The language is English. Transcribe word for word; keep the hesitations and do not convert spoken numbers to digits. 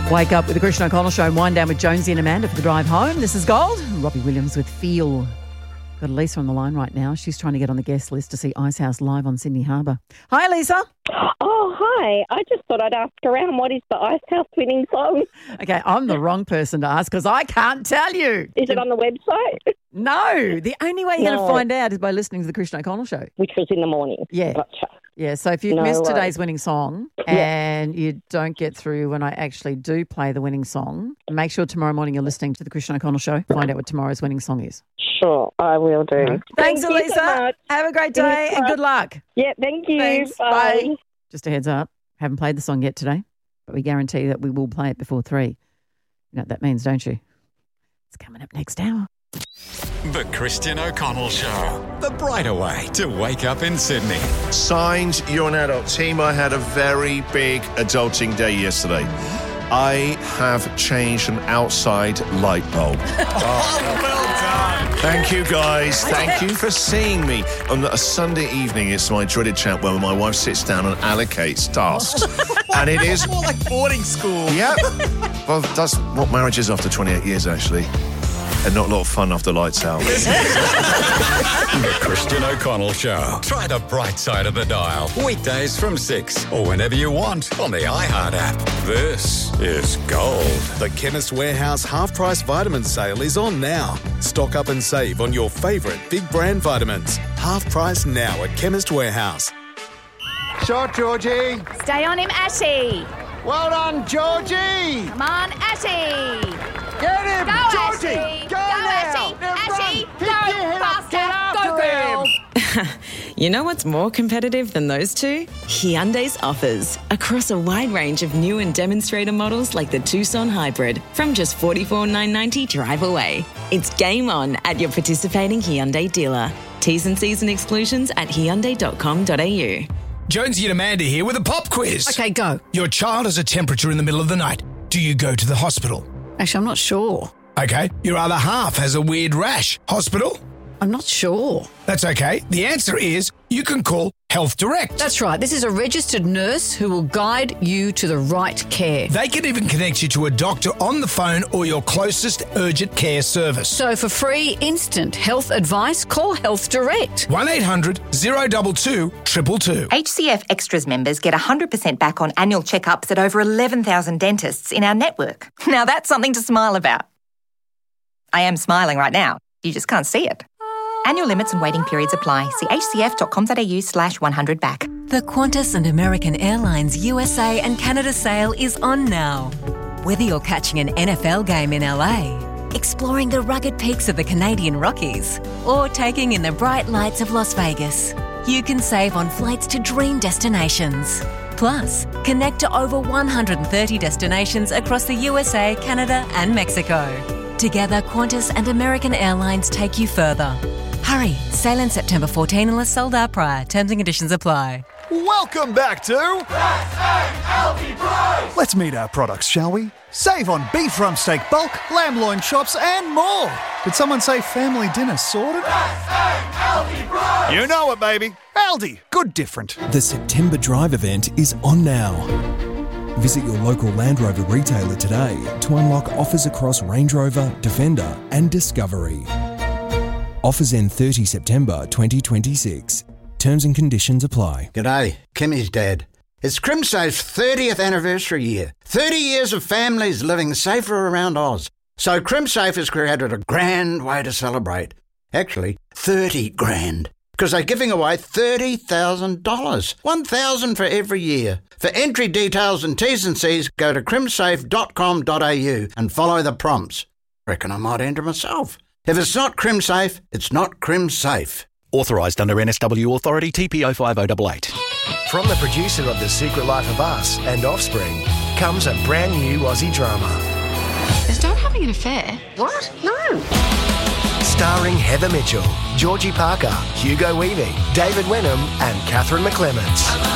Wake up with the Christian O'Connell Show and wind down with Jonesy and Amanda for the drive home. This is Gold. Robbie Williams with Feel. Got Lisa on the line right now. She's trying to get on the guest list to see Icehouse live on Sydney Harbour. Hi, Lisa. Oh, hi. I just thought I'd ask around, what is the Icehouse winning song? Okay, I'm the wrong person to ask because I can't tell you. Is it on the website? No. The only way you're No. going to find out is by listening to the Christian O'Connell Show. Which was in the morning. Yeah. Gotcha. Yeah, so if you've No missed worries. today's winning song and you don't get through when I actually do play the winning song, make sure tomorrow morning you're listening to the Christian O'Connell Show. Find out what tomorrow's winning song is. Sure, I will do. Thanks, Thank you Elisa. so much. Have a great day Thanks, and bye. good luck. Yeah, thank you. Thanks. Bye. Bye. Just a heads up, haven't played the song yet today, but we guarantee that we will play it before three. You know what that means, don't you? It's coming up next hour. The Christian O'Connell Show. The brighter way to wake up in Sydney. Signed, you're an adult team. I had a very big adulting day yesterday. I have changed an outside light bulb. Oh, well done. Thank you, guys. Thank you for seeing me. On a Sunday evening, it's my dreaded chat where my wife sits down and allocates tasks. And it is... More like boarding school. Yep. Well, that's what marriage is after twenty-eight years, actually. And not a lot of fun after lights out. The Christian O'Connell Show. Try the bright side of the dial. Weekdays from six or whenever you want on the iHeart app. This is Gold. The Chemist Warehouse half-price vitamin sale is on now. Stock up and save on your favourite big brand vitamins. Half price now at Chemist Warehouse. Shot, Georgie. Stay on him, Ashy. Well done, Georgie. Come on, Ashy. Get him, Go, Georgie. Ashy. Go, Go, now. Ashy. Now Ashy. run. Go, Pick your head up. faster. Get after Go, girl. him. You know what's more competitive than those two? Hyundai's offers. Across a wide range of new and demonstrator models like the Tucson Hybrid from just forty-four thousand nine hundred ninety drive away. It's game on at your participating Hyundai dealer. T's and C's and exclusions at hyundai dot com dot a u. Jonesy and Amanda here with a pop quiz. Okay, go. Your child has a temperature in the middle of the night. Do you go to the hospital? Actually, I'm not sure. Okay. Your other half has a weird rash. Hospital? I'm not sure. That's okay. The answer is you can call Health Direct. That's right. This is a registered nurse who will guide you to the right care. They can even connect you to a doctor on the phone or your closest urgent care service. So for free, instant health advice, call Health Direct. one eight hundred oh two two two two two. H C F Extras members get one hundred percent back on annual checkups at over eleven thousand dentists in our network. Now that's something to smile about. I am smiling right now. You just can't see it. Annual limits and waiting periods apply. See h c f dot com dot a u slash one hundred back. The Qantas and American Airlines U S A and Canada sale is on now. Whether you're catching an N F L game in L A, exploring the rugged peaks of the Canadian Rockies, or taking in the bright lights of Las Vegas, you can save on flights to dream destinations. Plus, connect to over one hundred thirty destinations across the U S A, Canada and Mexico. Together, Qantas and American Airlines take you further. Hurry, sail in September fourteenth unless sold out prior. Terms and conditions apply. Welcome back to... Let's meet our products, shall we? Save on beef rump steak bulk, lamb loin chops and more. Did someone say family dinner sorted? You know it, baby. Aldi. Good different. The September Drive event is on now. Visit your local Land Rover retailer today to unlock offers across Range Rover, Defender and Discovery. Offers end thirtieth September twenty twenty-six. Terms and conditions apply. G'day, Kimmy's dad. It's CrimSafe's thirtieth anniversary year. thirty years of families living safer around Oz. So CrimSafe has created a grand way to celebrate. Actually, thirty grand. Because they're giving away thirty thousand dollars. one thousand dollars for every year. For entry details and T's and C's, go to crimsafe dot com dot a u and follow the prompts. Reckon I might enter myself. If it's not CrimSafe, it's not CrimSafe. Authorised under N S W Authority T P O five oh eight eight. From the producer of The Secret Life of Us and Offspring comes a brand new Aussie drama. Is Dad having an affair? What? No. Starring Heather Mitchell, Georgie Parker, Hugo Weaving, David Wenham and Catherine McClements.